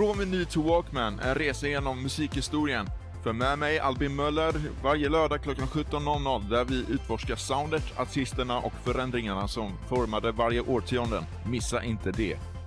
På Meny to Walkman, en resa genom musikhistorien. För med mig Albin Möller varje lördag klockan 17.00 där vi utforskar soundet, artisterna och förändringarna som formade varje årtionden. Missa inte det.